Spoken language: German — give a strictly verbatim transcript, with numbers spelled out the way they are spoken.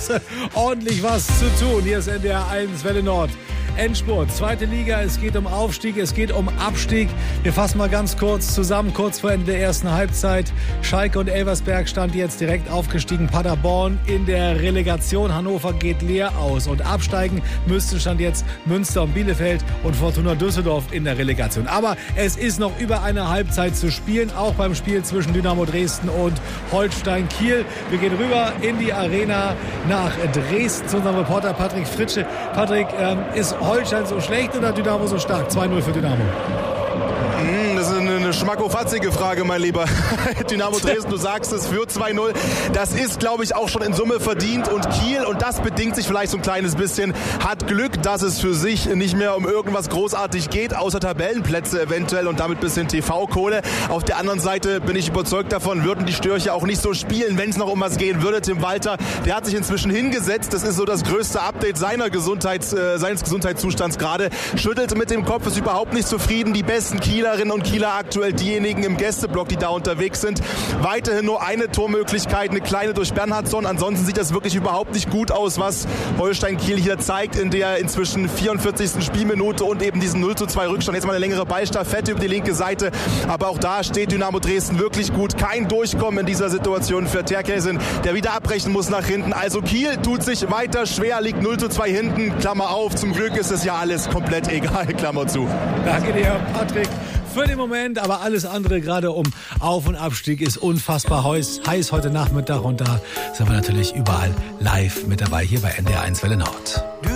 ist ordentlich was zu tun. Hier ist N D R eins Welle Nord. Endspurt, zweite Liga, es geht um Aufstieg, es geht um Abstieg. Wir fassen mal ganz kurz zusammen, kurz vor Ende der ersten Halbzeit. Schalke und Elversberg stand jetzt direkt aufgestiegen. Paderborn in der Relegation. Hannover geht leer aus. Und absteigen müssten stand jetzt Münster und Bielefeld und Fortuna Düsseldorf in der Relegation. Aber es ist noch über eine Halbzeit zu spielen, auch beim Spiel zwischen Dynamo Dresden und Holstein Kiel. Wir gehen rüber in die Arena nach Dresden zu unserem Reporter Patrick Fritsche. Patrick, ähm, ist Holstein so schlecht oder Dynamo so stark? zwei null für Dynamo. Das ist eine schmackofatzige Frage, mein Lieber. Dynamo Dresden, du sagst es, für zwei null. Das ist, glaube ich, auch schon in Summe verdient. Und Kiel, und das bedingt sich vielleicht so ein kleines bisschen, hat Glück, dass es für sich nicht mehr um irgendwas großartig geht, außer Tabellenplätze eventuell und damit ein bisschen T V-Kohle. Auf der anderen Seite bin ich überzeugt davon, würden die Störche auch nicht so spielen, wenn es noch um was gehen würde. Tim Walter, der hat sich inzwischen hingesetzt. Das ist so das größte Update seiner Gesundheits, äh, seines Gesundheitszustands gerade. Schüttelt mit dem Kopf, ist überhaupt nicht zufrieden. Die besten Kielerinnen und Kieler aktuell diejenigen im Gästeblock, die da unterwegs sind. Weiterhin nur eine Tormöglichkeit, eine kleine durch Bernhardsson. Ansonsten sieht das wirklich überhaupt nicht gut aus, was Holstein Kiel hier zeigt, in der inzwischen vierundvierzigsten Spielminute und eben diesen null zu zwei Rückstand. Jetzt mal eine längere Ballstaffette über die linke Seite. Aber auch da steht Dynamo Dresden wirklich gut. Kein Durchkommen in dieser Situation für Terkesen, der wieder abbrechen muss nach hinten. Also Kiel tut sich weiter schwer, liegt null zu zwei hinten. Klammer auf, zum Glück ist es ja alles komplett egal. Klammer zu. Danke dir, Patrick. Für den Moment, aber alles andere gerade um Auf- und Abstieg ist unfassbar heiß, heiß heute Nachmittag und da sind wir natürlich überall live mit dabei hier bei N D R eins Welle Nord.